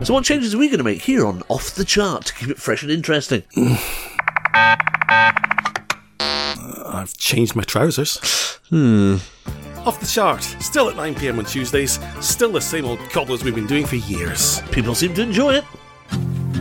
So what changes are we going to make here on Off the Chart to keep it fresh and interesting? I've changed my trousers. Off the Chart, still at 9 p.m. on Tuesdays, still the same old cobblers we've been doing for years. People seem to enjoy it.